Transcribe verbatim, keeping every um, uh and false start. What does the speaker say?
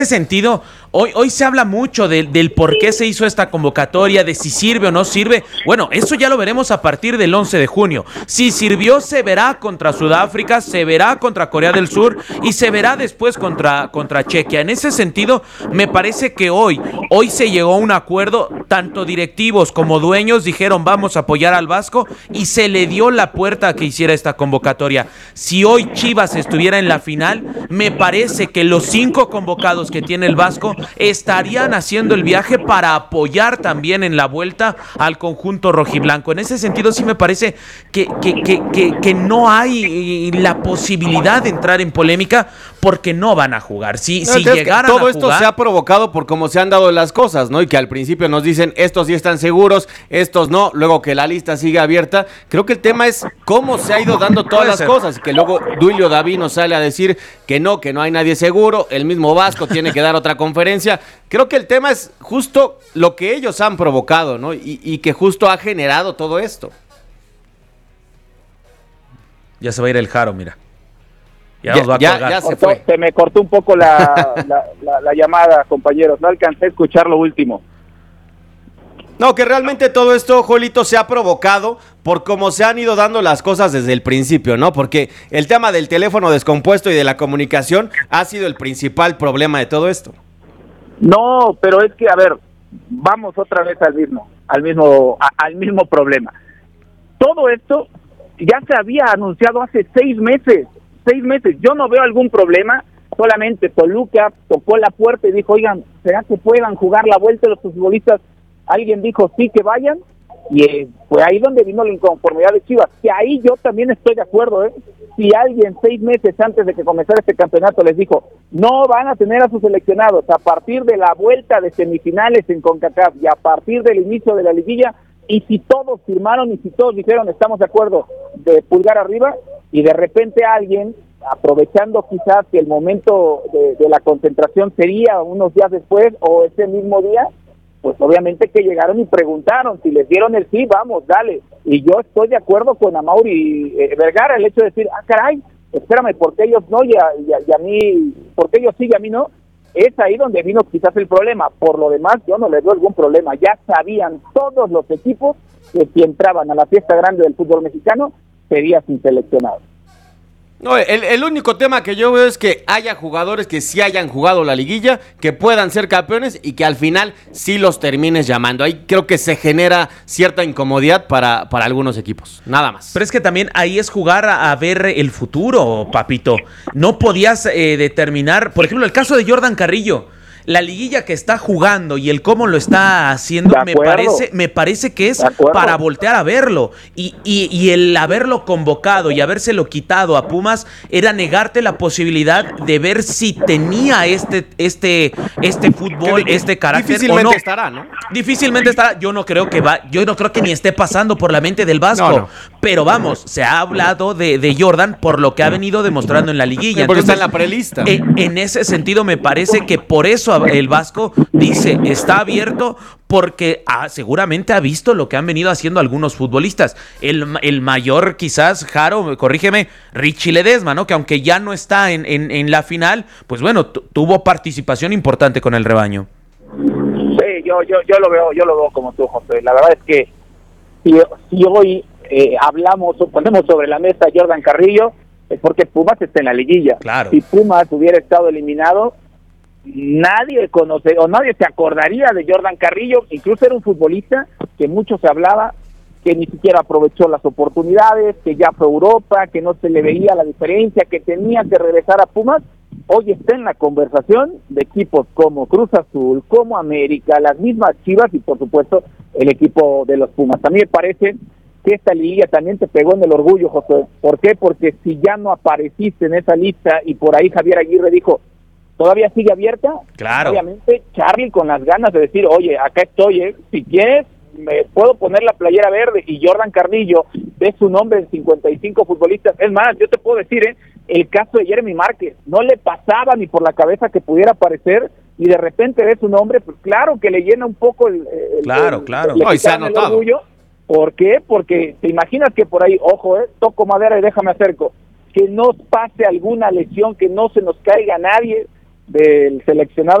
sentido, hoy, hoy se habla mucho de, del por qué se hizo esta convocatoria, de si sirve o no sirve. Bueno, eso ya lo veremos a partir del once de junio. Si sirvió, se verá contra Sudáfrica, se verá contra Corea del Sur y se verá después contra, contra Chequia. En ese sentido, me parece que hoy, hoy se llegó a un acuerdo, tanto directivos como dueños dijeron vamos a apoyar al Vasco y se le dio la puerta a que hiciera esta convocatoria. Si hoy Chivas estuviera en la final, me parece que los cinco convocados que tiene el Vasco estarían haciendo el viaje para apoyar también en la vuelta al conjunto rojiblanco. En ese sentido sí me parece que, que, que, que, que no hay la posibilidad de entrar en polémica porque no van a jugar. Si, no, si llegaran todo a esto jugar, se ha provocado por cómo se han dado las cosas, ¿no? Y que al principio nos dicen estos sí están seguros, estos no, luego que la lista sigue abierta. Creo que el tema es cómo se ha ido dando todas las cosas, que luego Duilio Davino sale a decir que no, que no hay nadie seguro, el mismo Vasco tiene que dar otra conferencia. Creo que el tema es justo lo que ellos han provocado, ¿no? Y, y que justo ha generado todo esto. ya se va a ir el Jaro, mira. Ya, Ya, nos va a ya, colgar. ya se Cortó, fue. se me cortó un poco la, la, la, la llamada, compañeros. No alcancé a escuchar lo último. No, que realmente todo esto, Jolito, se ha provocado por cómo se han ido dando las cosas desde el principio, ¿no? Porque el tema del teléfono descompuesto y de la comunicación ha sido el principal problema de todo esto. No, pero es que, a ver, vamos otra vez al mismo, al mismo, a, al mismo problema. Todo esto ya se había anunciado hace seis meses, seis meses. Yo no veo algún problema, solamente Toluca tocó la puerta y dijo, oigan, ¿será que puedan jugar la vuelta los futbolistas? Alguien dijo, sí, que vayan, y eh, fue ahí donde vino la inconformidad de Chivas, que ahí yo también estoy de acuerdo, ¿eh? Si alguien seis meses antes de que comenzara este campeonato les dijo, no van a tener a sus seleccionados a partir de la vuelta de semifinales en CONCACAF y a partir del inicio de la liguilla, y si todos firmaron y si todos dijeron estamos de acuerdo de pulgar arriba, y de repente alguien, aprovechando quizás que el momento de, de la concentración sería unos días después o ese mismo día, pues obviamente que llegaron y preguntaron, si les dieron el sí, vamos, dale. Y yo estoy de acuerdo con Amaury eh, Vergara, el hecho de decir, ah, caray, espérame, ¿por qué ellos no y a, y a, y a mí, por qué ellos sí y a mí no? Es ahí donde vino quizás el problema. Por lo demás, yo no les veo algún problema. Ya sabían todos los equipos que si entraban a la fiesta grande del fútbol mexicano, sería sin seleccionado. No, el, el único tema que yo veo es que haya jugadores que sí hayan jugado la liguilla, que puedan ser campeones y que al final sí los termines llamando. Ahí creo que se genera cierta incomodidad para, para algunos equipos, nada más. Pero es que también ahí es jugar a, a ver el futuro, papito. No podías eh, determinar, por ejemplo, el caso de Jordan Carrillo. La liguilla que está jugando y el cómo lo está haciendo me parece, me parece que es para voltear a verlo. Y, y, y el haberlo convocado y habérselo quitado a Pumas era negarte la posibilidad de ver si tenía este, este, este fútbol, este carácter. Difícilmente o no. estará, ¿no? Difícilmente estará. Yo no creo que va, yo no creo que ni esté pasando por la mente del Vasco. No, no. Pero vamos, se ha hablado de, de Jordan por lo que ha venido demostrando en la liguilla. Porque Entonces, está en la prelista. Eh, en ese sentido me parece que por eso el Vasco dice, está abierto porque ah, seguramente ha visto lo que han venido haciendo algunos futbolistas. El, el mayor quizás, Jaro, corrígeme, Richie Ledesma, ¿no? Que aunque ya no está en, en, en la final, pues bueno, tuvo participación importante con el rebaño. Sí, yo, yo, yo lo veo, yo lo veo como tú, José. La verdad es que si, si hoy eh, hablamos o ponemos sobre la mesa a Jordan Carrillo, es porque Pumas está en la liguilla. Claro. Si Pumas hubiera estado eliminado, nadie conoce o nadie se acordaría de Jordan Carrillo. Incluso era un futbolista que mucho se hablaba, que ni siquiera aprovechó las oportunidades, que ya fue a Europa, que no se le veía la diferencia, que tenía que regresar a Pumas. Hoy está en la conversación de equipos como Cruz Azul, como América, las mismas Chivas y por supuesto el equipo de los Pumas. A mí me parece que esta liguilla también te pegó en el orgullo, José. ¿Por qué? Porque si ya no apareciste en esa lista y por ahí Javier Aguirre dijo, ¿todavía sigue abierta? Claro. Obviamente Charlie con las ganas de decir, oye, acá estoy, ¿eh? Si quieres, me puedo poner la playera verde. Y Jordan Carrillo ve su nombre en cincuenta y cinco futbolistas. Es más, yo te puedo decir, ¿eh? El caso de Jeremy Márquez, no le pasaba ni por la cabeza que pudiera aparecer y de repente ve su nombre, pues claro que le llena un poco el... el claro, el, claro. El, no, y se ha notado. El orgullo. ¿Por qué? Porque te imaginas que por ahí, ojo, ¿eh? Toco madera y déjame acerco, que no pase alguna lesión, que no se nos caiga nadie. del seleccionado